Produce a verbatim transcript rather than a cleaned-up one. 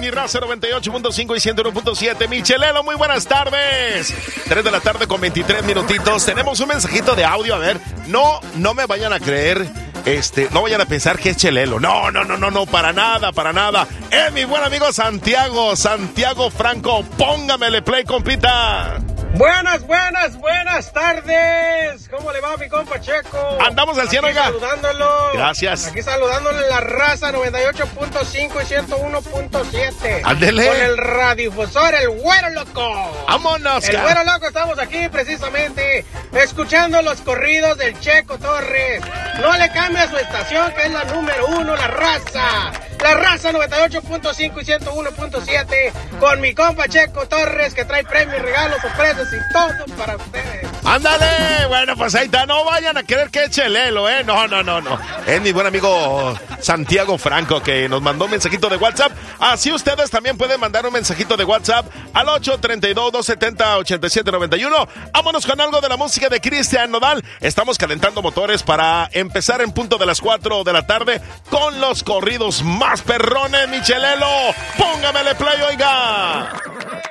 mi raza noventa y ocho punto cinco y ciento uno punto siete. Michelelo, muy buenas tardes. tres de la tarde con veintitrés minutitos. Tenemos un mensajito de audio, a ver. No, no me vayan a creer, este, no vayan a pensar que es Chelelo. No, no, no, no, no, para nada, para nada. Es mi buen amigo Santiago, Santiago Franco. Póngamele play, compita. Buenas, buenas, buenas tardes. ¿Cómo le va mi compa Checo? Andamos al cien, oiga. Saludándolo. Gracias. Aquí saludándole la raza noventa y ocho punto cinco y ciento uno punto siete. Ándele. Con el radiodifusor, el Güero Loco. Vámonos. El Güero Loco, estamos aquí precisamente escuchando los corridos del Checo Torres. No le cambie a su estación, que es la número uno, la raza. La raza noventa y ocho punto cinco y ciento uno punto siete. Con mi compa Checo Torres, que trae premios, regalos, sorpresas y todo para ustedes. ¡Ándale! Bueno, pues ahí está. No vayan a creer que es Chelelo, ¿eh? No, no, no, no. Es mi buen amigo Santiago Franco, que nos mandó un mensajito de WhatsApp. Así ustedes también pueden mandar un mensajito de WhatsApp al ocho tres dos, dos siete cero, ocho siete nueve uno. Vámonos con algo de la música de Cristian Nodal. Estamos calentando motores para empezar en punto de las cuatro de la tarde con los corridos más perrones, Michelelo. Póngamele play, oiga.